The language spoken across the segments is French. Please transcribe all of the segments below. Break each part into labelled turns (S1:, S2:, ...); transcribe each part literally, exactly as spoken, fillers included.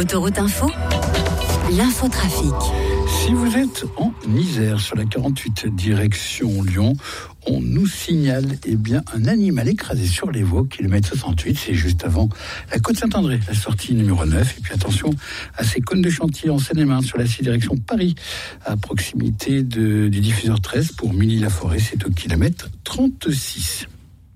S1: Autoroute Info, l'infotrafic.
S2: Si vous êtes en Isère, sur la quarante-huit direction Lyon, on nous signale eh bien, un animal écrasé sur les voies, kilomètre soixante-huit, c'est juste avant la côte Saint-André, la sortie numéro neuf. Et puis attention à ces cônes de chantier en Seine-et-Marne, sur la six direction Paris, à proximité de, du diffuseur treize pour Milly-la-Forêt, c'est au kilomètre trente-six.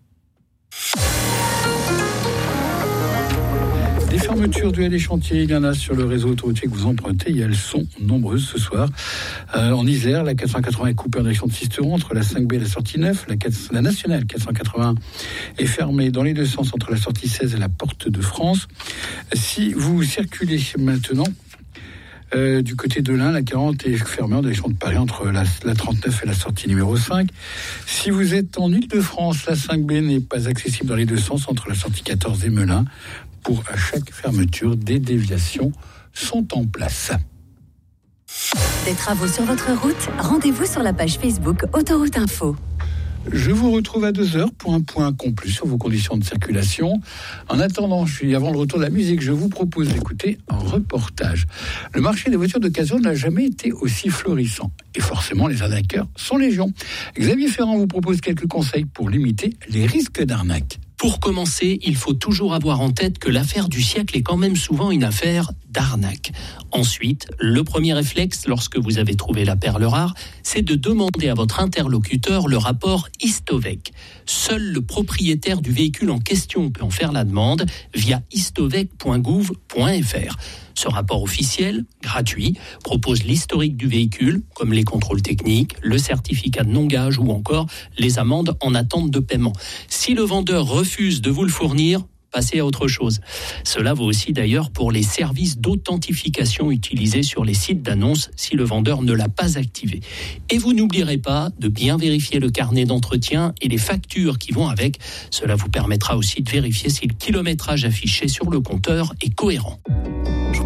S2: Des fermetures dues à des chantiers, il y en a sur le réseau autoroutier que vous empruntez et elles sont nombreuses ce soir. Euh, en Isère, la quatre cent quatre-vingts est coupée en direction de Sisteron entre la cinq B et la sortie neuf. La, quatre, la nationale quatre cent quatre-vingts est fermée dans les deux sens entre la sortie seize et la porte de France. Si vous circulez maintenant Euh, du côté de l'Ain, la quarante est fermée en direction de Paris entre la, la trente-neuf et la sortie numéro cinq. Si vous êtes en Île-de-France, la cinq B n'est pas accessible dans les deux sens entre la sortie quatorze et Melun. Pour à chaque fermeture, des déviations sont en place.
S1: Des travaux sur votre route, rendez-vous sur la page Facebook Autoroute Info.
S2: Je vous retrouve à deux heures pour un point complet sur vos conditions de circulation. En attendant, je suis avant le retour de la musique, je vous propose d'écouter un reportage. Le marché des voitures d'occasion n'a jamais été aussi florissant. Et forcément, les arnaqueurs sont légion. Xavier Ferrand vous propose quelques conseils pour limiter les risques d'arnaque.
S3: Pour commencer, il faut toujours avoir en tête que l'affaire du siècle est quand même souvent une affaire d'arnaque. Ensuite, le premier réflexe, lorsque vous avez trouvé la perle rare, c'est de demander à votre interlocuteur le rapport Istovec. Seul le propriétaire du véhicule en question peut en faire la demande via istovec point gouv point f r. Ce rapport officiel, gratuit, propose l'historique du véhicule, comme les contrôles techniques, le certificat de non-gage ou encore les amendes en attente de paiement. Si le vendeur refuse de vous le fournir, passez à autre chose. Cela vaut aussi d'ailleurs pour les services d'authentification utilisés sur les sites d'annonces si le vendeur ne l'a pas activé. Et vous n'oublierez pas de bien vérifier le carnet d'entretien et les factures qui vont avec. Cela vous permettra aussi de vérifier si le kilométrage affiché sur le compteur est cohérent.